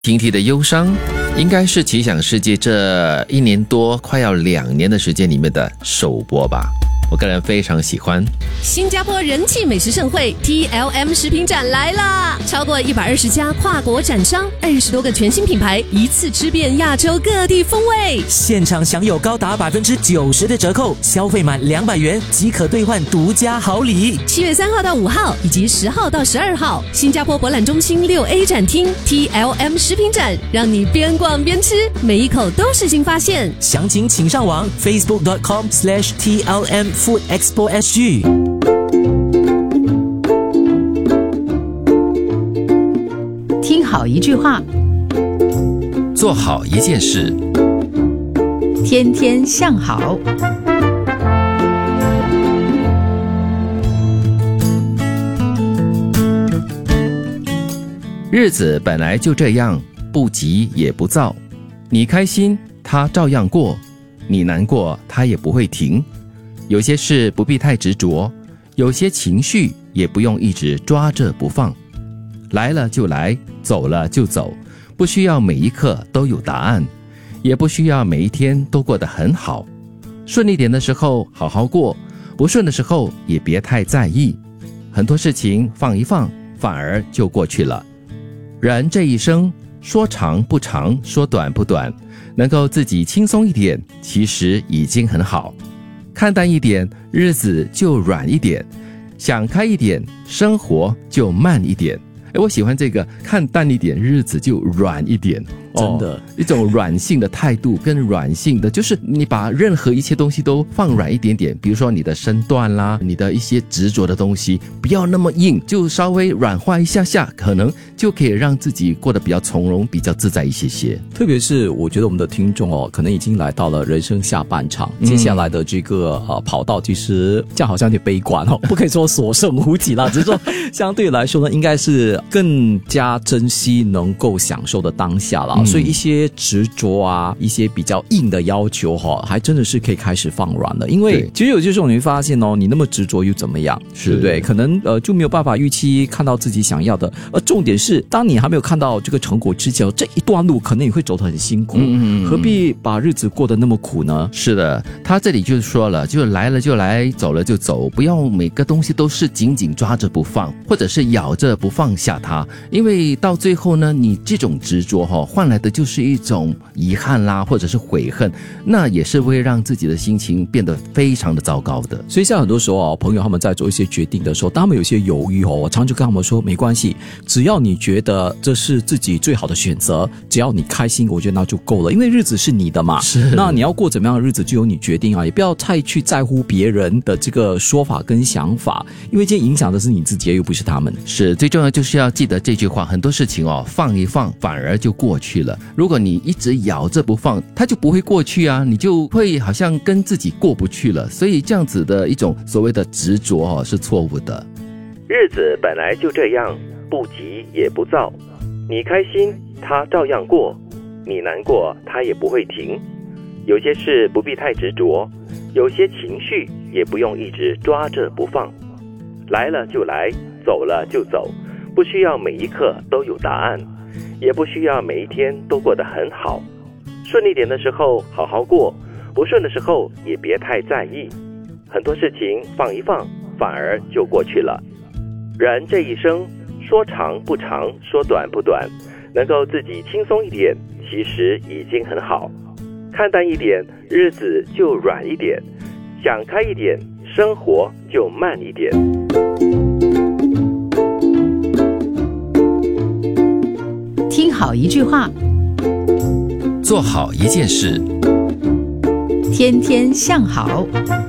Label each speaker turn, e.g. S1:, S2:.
S1: 听题的忧伤应该是奇想世界这1年多快要2年的时间里面的首播吧，我个人非常喜欢。
S2: 新加坡人气美食盛会 TLM 食品展来啦！超过120家跨国展商，20多个全新品牌，一次吃遍亚洲各地风味。
S3: 现场享有高达90%的折扣，消费满200元即可兑换独家好礼。
S2: 7月3号到5号以及10号到12号，新加坡博览中心6A 展厅 TLM 食品展，让你边逛边吃，每一口都是新发现。
S3: 详情请上网 facebook.com/TLM Food Expo SG。
S4: 听好一句话，
S1: 做好一件事，
S4: 天天向好。
S1: 日子本来就这样，不急也不躁。你开心，它照样过；你难过，它也不会停。有些事不必太执着，有些情绪也不用一直抓着不放。来了就来，走了就走，不需要每一刻都有答案，也不需要每一天都过得很好。顺利点的时候好好过，不顺的时候也别太在意。很多事情放一放，反而就过去了。人这一生，说长不长，说短不短，能够自己轻松一点，其实已经很好。看淡一点，日子就软一点；想开一点，生活就慢一点。我喜欢这个，看淡一点，日子就软一点。
S3: 真的，
S1: 一种软性的态度跟软性的，就是你把任何一切东西都放软一点点，比如说你的身段啦，你的一些执着的东西不要那么硬，就稍微软化一下下，可能就可以让自己过得比较从容，比较自在一些些。
S5: 特别是我觉得我们的听众可能已经来到了人生下半场，接下来的这个跑道，其实这样好像有点悲观不可以说所剩无几啦，只是说相对来说呢，应该是更加珍惜能够享受的当下啦。所以一些执着啊，一些比较硬的要求还真的是可以开始放软了。因为其实有些时候你会发现你那么执着又怎么样，对不对？可能就没有办法预期看到自己想要的。而重点是，当你还没有看到这个成果之前，这一段路可能也会走得很辛苦。何必把日子过得那么苦呢？
S1: 是的，他这里就是说了，就来了就来，走了就走，不要每个东西都是紧紧抓着不放，或者是咬着不放下它。因为到最后呢，你这种执着换来的就是一种遗憾啦，或者是悔恨，那也是会让自己的心情变得非常的糟糕的。
S5: 所以像很多时候朋友他们在做一些决定的时候，当他们有些犹豫我常就跟他们说，没关系，只要你觉得这是自己最好的选择，只要你开心，我觉得那就够了。因为日子是你的嘛，那你要过怎么样的日子就由你决定也不要太去在乎别人的这个说法跟想法，因为今天影响的是你自己，又不是他们。
S1: 是，最重要就是要记得这句话，很多事情放一放，反而就过去了。如果你一直咬着不放，它就不会过去啊，你就会好像跟自己过不去了。所以这样子的一种所谓的执着是错误的。日子本来就这样，不急也不躁。你开心，它照样过；你难过，它也不会停。有些事不必太执着，有些情绪也不用一直抓着不放。来了就来，走了就走，不需要每一刻都有答案，也不需要每一天都过得很好。顺利点的时候好好过，不顺的时候也别太在意。很多事情放一放，反而就过去了。人这一生，说长不长，说短不短，能够自己轻松一点，其实已经很好。看淡一点，日子就软一点；想开一点，生活就慢一点。
S4: 听好一句话，
S1: 做好一件事，
S4: 天天向好。